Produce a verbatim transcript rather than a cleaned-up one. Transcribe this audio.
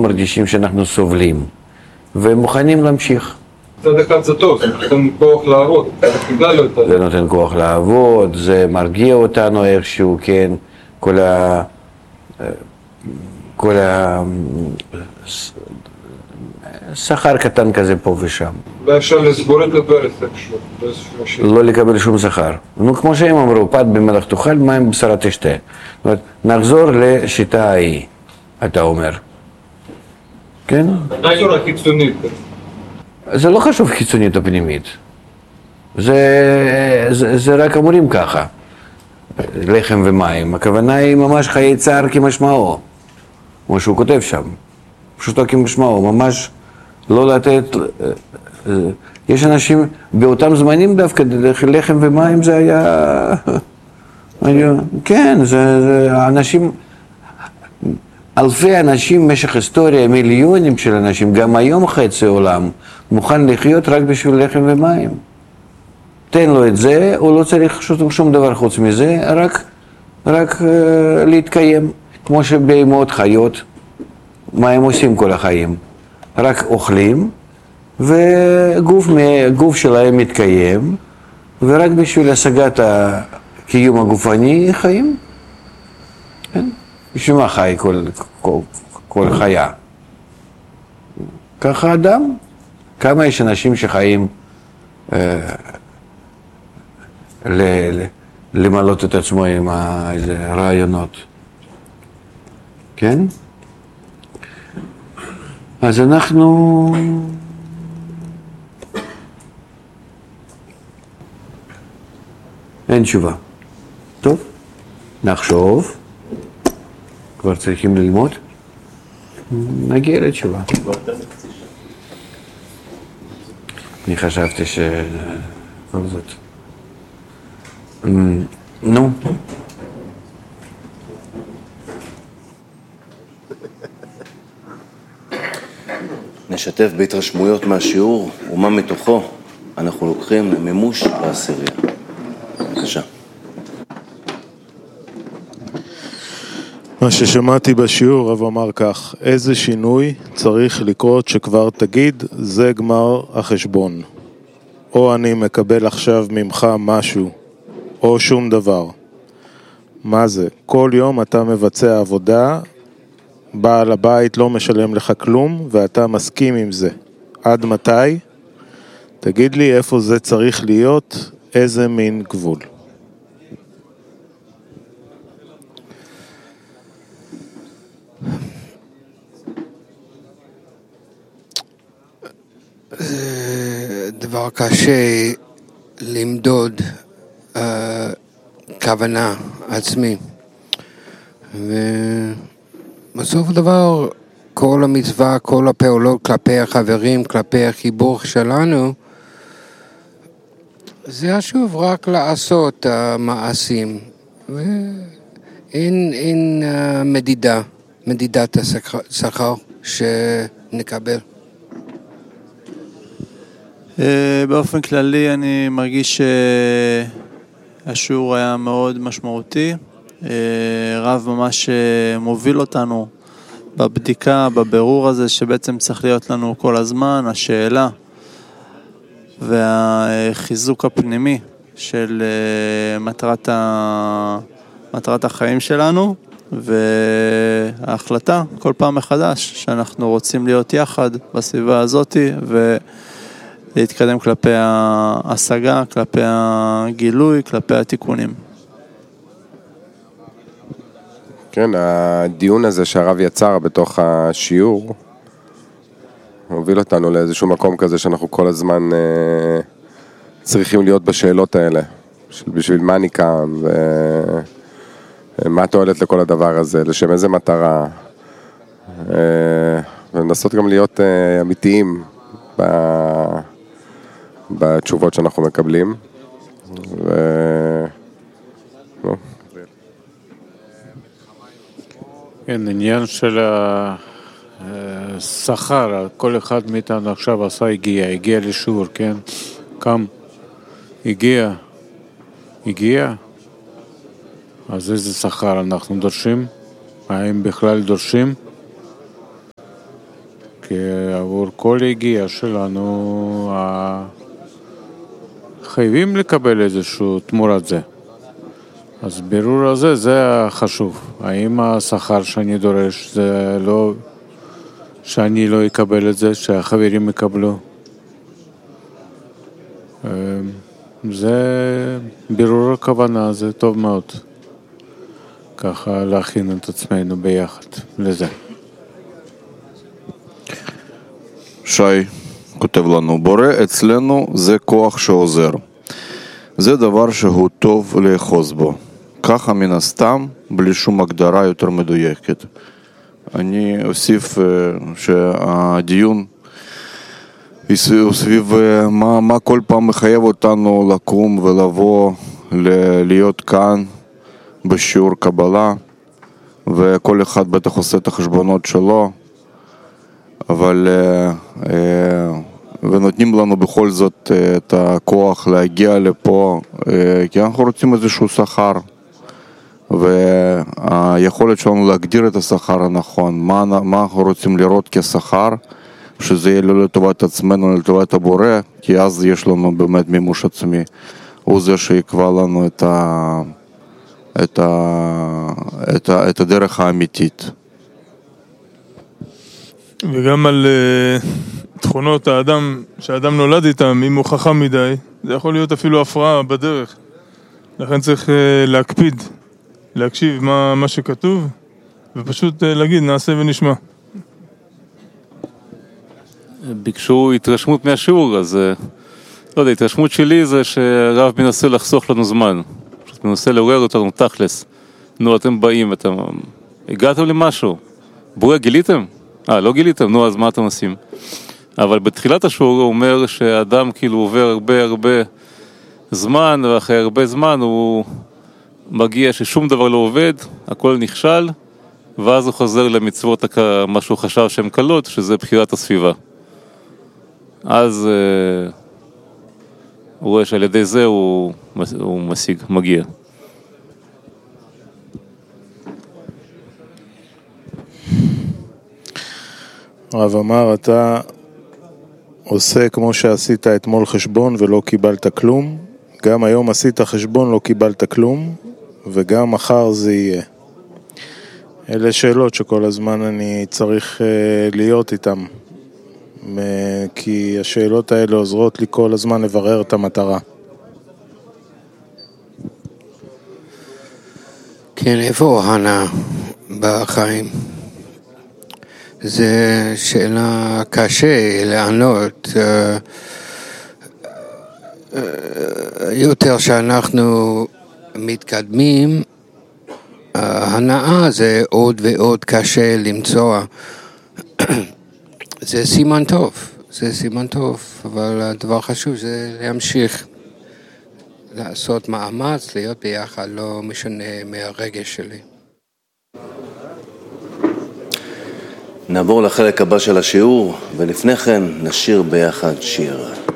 מרגישים שאנחנו סובלים, ומוכנים להמשיך. צד אחד זה טוב, זה נותן כוח לעבוד, זה נותן כוח לעבוד, זה מרגיע אותנו איכשהו, כן, כל ה... כל ה... שכר קטן כזה פה ושם. ואפשר לסגור את הפרץ איכשהו. לא לקבל שום שכר. נו, כמו שהם אמרו, פת במלח תאכל, מים בבשרה תשתה. זאת אומרת, נחזור לשיטה ההיא, אתה אומר. כן? נחזור החיצונית. זה לא חשוב חיצונית או פנימית. זה, זה, זה רק אמורים ככה. לחם ומים. הכוונה היא ממש חיי צער כמשמעו. כמו שהוא כותב שם. פשוטו כמשמעו. ממש לא לתת... יש אנשים, באותם זמנים דווקא, לחם ומים זה היה... כן, זה, זה אנשים... אלפי אנשים במשך היסטוריה, מיליונים של אנשים, גם היום חצי עולם, מוכן לחיות רק בשביל לחם ומים. תן לו את זה, הוא לא צריך שום, שום דבר חוץ מזה, רק, רק uh, להתקיים. כמו שבהמות חיות, מה הם עושים כל החיים? רק אוכלים, וגוף גוף שלהם מתקיים, ורק בשביל השגת הקיום הגופני חיים. כן? בשביל מה חי כל, כל, כל חיה? ככה אדם. כמה יש אנשים שחיים אה, ל, ל, למלות את עצמו עם איזה רעיונות. כן? אז אנחנו... אין תשובה. טוב, נחשוב. כבר צריכים ללמוד? נגיע לתשובה. אני חשבתי ש... כל זאת. נו. נשתף בהתרשמויות מהשיעור ומה מתוכו אנחנו לוקחים למימוש בעשירייה. בבקשה. מה ששמעתי בשיעור, רב אמר כך, איזה שינוי צריך לקרות שכבר תגיד, זה גמר החשבון. או אני מקבל עכשיו ממך משהו, או שום דבר. מה זה? כל יום אתה מבצע עבודה, בעל הבית לא משלם לך כלום, ואתה מסכים עם זה. עד מתי? תגיד לי איפה זה צריך להיות, איזה מין גבול. זה דבר קשה למדוד uh, כוונה עצמי, ובסוף הדבר כל המצווה, כל הפעולות כלפי החברים, כלפי החיבור שלנו, זה חשוב רק לעשות המעשים, ואין אין, uh, מדידה, מדידת השכר שנקבל. באופן כללי אני מרגיש שהשיעור היה מאוד משמעותי. רב ממש מוביל אותנו בבדיקה, בבירור הזה שבעצם צריך להיות לנו כל הזמן, השאלה והחיזוק הפנימי של מטרת, ה... מטרת החיים שלנו, וההחלטה כל פעם מחדש שאנחנו רוצים להיות יחד בסביבה הזאת ו... להתקדם כלפי ההשגה, כלפי הגילוי, כלפי התיקונים. כן, הדיון הזה שהרב יצר בתוך השיעור, הוביל אותנו לאיזשהו מקום כזה שאנחנו כל הזמן אה, צריכים להיות בשאלות האלה, של בשביל מה אני קם, ומה תועלת לכל הדבר הזה, לשם איזה מטרה, אה, ולנסות גם להיות אה, אמיתיים ב... בתשובות שאנחנו מקבלים. ו... כן, עניין של השכר, כל אחד מאיתנו עכשיו עשה הגיע, הגיע לשיעור, כן? קם, הגיע, הגיע, אז איזה שכר אנחנו דורשים? האם בכלל דורשים? כי עבור כל יגיעה שלנו חייבים לקבל איזשהו תמורת זה. אז בירור הזה זה חשוב. האם השכר שאני דורש זה לא שאני לא אקבל את זה, שהחברים יקבלו? זה בירור הכוונה, זה טוב מאוד. ככה להכין את עצמנו ביחד לזה. שי כותב לנו, בורא אצלנו זה כוח שעוזר. זה דבר שהוא טוב לאחוז בו. ככה מן הסתם, בלי שום הגדרה יותר מדויקת. אני אוסיף שהדיון הוא סביב מה, מה כל פעם מחייב אותנו לקום ולבוא, להיות כאן בשיעור קבלה, וכל אחד בטח עושה את החשבונות שלו, אבל ונותנים לנו בכל זאת את הכוח להגיע לפה, כי אנחנו רוצים איזשהו שכר, והיכולת שלנו להגדיר את השכר הנכון, מה, מה אנחנו רוצים לראות כשכר, שזה יהיה לא לטובת עצמנו, לטובת הבורא, כי אז יש לנו באמת מימוש עצמי. הוא זה שיקבע לנו את, ה, את, ה, את, ה, את הדרך האמיתית. וגם על uh, תכונות האדם, שהאדם נולד איתם, אם הוא חכם מדי, זה יכול להיות אפילו הפרעה בדרך. לכן צריך uh, להקפיד, להקשיב מה, מה שכתוב, ופשוט uh, להגיד, נעשה ונשמע. ביקשו התרשמות מהשיעור, אז לא יודע, התרשמות שלי זה שהרב מנסה לחסוך לנו זמן, פשוט מנסה לעורר אותנו תכלס. נו, אתם באים, אתם הגעתם למשהו, בורא גיליתם? אה, לא גיליתם? נו, אז מה אתם עושים? אבל בתחילת השיעור הוא אומר שהאדם כאילו עובר הרבה הרבה זמן, ואחרי הרבה זמן הוא מגיע ששום דבר לא עובד, הכל נכשל, ואז הוא חוזר למצוות מה שהוא חשב שהן קלות, שזה בחירת הסביבה. אז uh, הוא רואה שעל ידי זה הוא, הוא משיג, מגיע. הרב אמר, אתה עושה כמו שעשית אתמול חשבון ולא קיבלת כלום, גם היום עשית חשבון, לא קיבלת כלום, וגם מחר זה יהיה. אלה שאלות שכל הזמן אני צריך uh, להיות איתם. כי השאלות האלה עוזרות לי כל הזמן לברר את המטרה. כן, איפה הנה בחיים? זו שאלה קשה לענות. יותר שאנחנו מתקדמים, הנאה זה עוד ועוד קשה למצוא. זה סימן טוב, זה סימן טוב, אבל הדבר חשוב זה להמשיך לעשות מאמץ, להיות ביחד, לא משנה מהרגש שלי. נעבור לחלק הבא של השיעור, ולפני כן נשיר ביחד שיר.